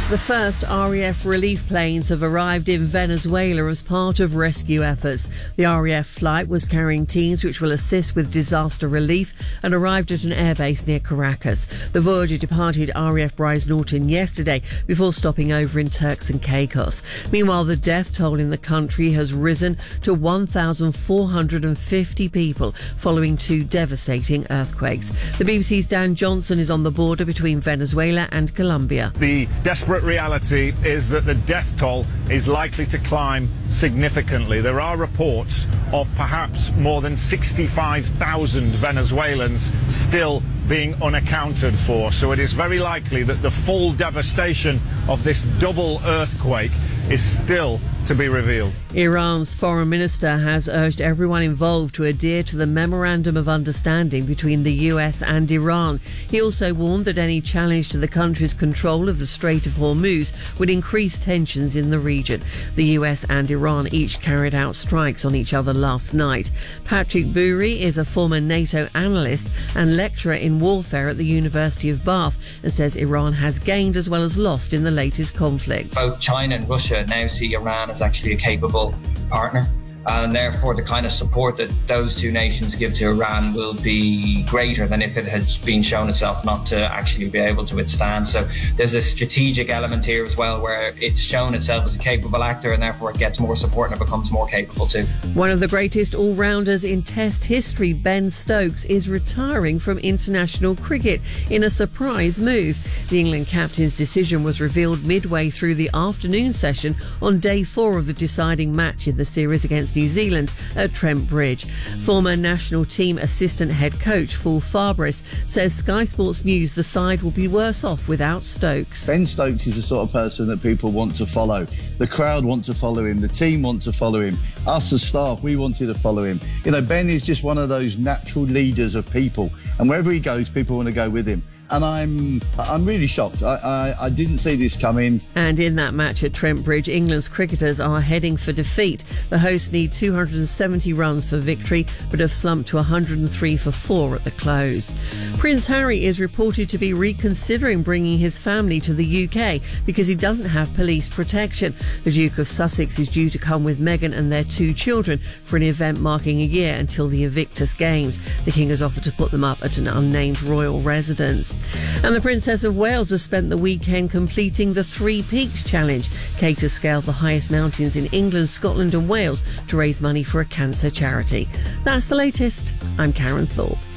The first RAF relief planes have arrived in Venezuela as part of rescue efforts. The RAF flight was carrying teams which will assist with disaster relief and arrived at an airbase near Caracas. The Voyager departed RAF Brize Norton yesterday before stopping over in Turks and Caicos. Meanwhile, the death toll in the country has risen to 1,450 people following two devastating earthquakes. The BBC's Dan Johnson is on the border between Venezuela and Colombia. The desperate reality is that the death toll is likely to climb significantly. There are reports of perhaps more than 65,000 Venezuelans still being unaccounted for. So it is very likely that the full devastation of this double earthquake is still to be revealed. Iran's foreign minister has urged everyone involved to adhere to the Memorandum of Understanding between the US and Iran. He also warned that any challenge to the country's control of the Strait of Hormuz would increase tensions in the region. The US and Iran each carried out strikes on each other last night. Patrick Bury is a former NATO analyst and lecturer in warfare at the University of Bath and says Iran has gained as well as lost in the latest conflict. Both China and Russia now see Iran as actually a capable partner, and therefore the kind of support that those two nations give to Iran will be greater than if it had been shown itself not to actually be able to withstand. So there's a strategic element here as well, where it's shown itself as a capable actor and therefore it gets more support and it becomes more capable too. One of the greatest all-rounders in Test history, Ben Stokes, is retiring from international cricket in a surprise move. The England captain's decision was revealed midway through the afternoon session on day 4 of the deciding match in the series against New Zealand at Trent Bridge. Former national team assistant head coach Paul Fabris says Sky Sports News the side will be worse off without Stokes. Ben Stokes is the sort of person that people want to follow. The crowd want to follow him. The team want to follow him. Us as staff, we wanted to follow him. You know, Ben is just one of those natural leaders of people, and wherever he goes, people want to go with him. And I'm really shocked. I didn't see this coming. And in that match at Trent Bridge, England's cricketers are heading for defeat. The hosts need 270 runs for victory, but have slumped to 103 for 4 at the close. Prince Harry is reported to be reconsidering bringing his family to the UK because he doesn't have police protection. The Duke of Sussex is due to come with Meghan and their 2 children for an event marking a year until the Invictus Games. The King has offered to put them up at an unnamed royal residence. And the Princess of Wales has spent the weekend completing the 3 Peaks Challenge. Kate has scaled the highest mountains in England, Scotland and Wales to raise money for a cancer charity. That's the latest. I'm Karen Thorpe.